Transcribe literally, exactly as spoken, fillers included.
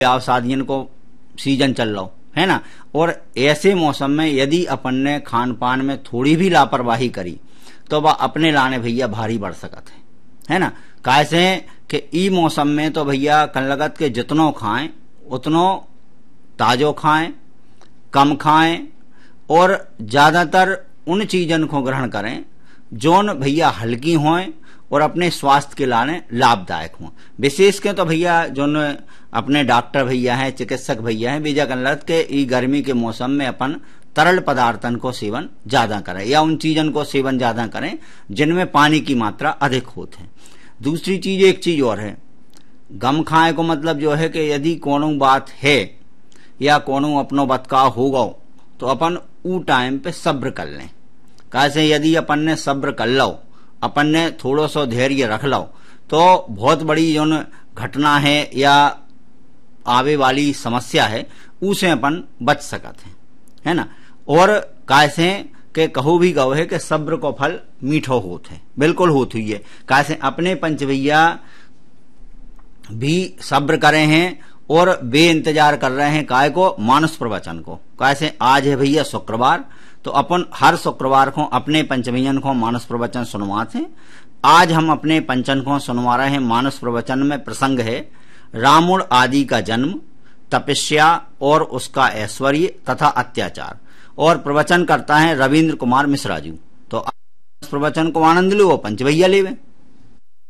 ब्याह शादियों को सीजन चल रहा है ना, और ऐसे मौसम में यदि अपन ने खान पान में थोड़ी भी लापरवाही करी तो वह अपने लाने भैया भारी बढ़ सकत है, है ना। कैसे कि ई मौसम में तो भैया कन लगत के जितनो खाएं उतनो ताजो खाएं, कम खाएं, और ज्यादातर उन चीजन को ग्रहण करें जोन भैया हल्की हों और अपने स्वास्थ्य के लाने लाभदायक हों। विशेष के तो भैया जो अपने डॉक्टर भैया हैं, चिकित्सक भैया हैं, बीजा कनलत के ई गर्मी के मौसम में अपन तरल पदार्थन को सेवन ज्यादा करें या उन चीजन को सेवन ज्यादा करें जिनमें पानी की मात्रा अधिक होते हैं। दूसरी चीज एक चीज और है, गम खाए को मतलब जो है कि यदि कोनो बात है या कोनो अपनो बतका होगा तो अपन ऊ टाइम पे सब्र कर लें। कैसे यदि अपन ने सब्र कर लो, अपन ने थोड़ो सो धैर्य रख लो, तो बहुत बड़ी जो घटना है या आवे वाली समस्या है उसे अपन बच सकते हैं, है ना। और कैसे के कहो भी गौ है कि सब्र को फल मीठो होत है, बिल्कुल होत हुई है। कैसे अपने पंच भैया भी सब्र करे हैं और बे इंतजार कर रहे हैं काय को, मानस प्रवचन को। कैसे आज है भैया शुक्रवार, तो अपन हर शुक्रवार को अपने पंचभैयन को मानस प्रवचन सुनवाते हैं। आज हम अपने पंचन को सुनवा रहे हैं। मानस प्रवचन में प्रसंग है रावण आदि का जन्म, तपस्या और उसका ऐश्वर्य तथा अत्याचार, और प्रवचन करता है रविंद्र कुमार मिश्रा जी। तो प्रवचन को आनंद लो, पंच भैया लेवे।